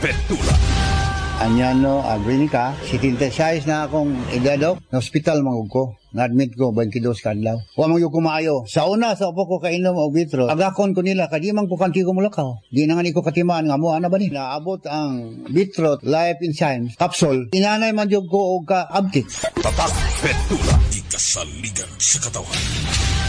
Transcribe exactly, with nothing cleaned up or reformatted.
Petula. Anyano, abrinika, sitintesize na akong idadok, na hospital mangug ko. Na-admit ko, twenty-two kadlaw. Huwag mo yung kumayo. Sa una, sa upo ko kainom o vitro, agakon ko nila, kadimang ko kanti ko mulakaw. Di na nga ni ko katimaan, nga mo, ano ba ni? Naabot ang vitro, life enzymes, capsule. Inanay man yung ko o ka-abtik. Tatak Petula. Di kasaligan sa katawan.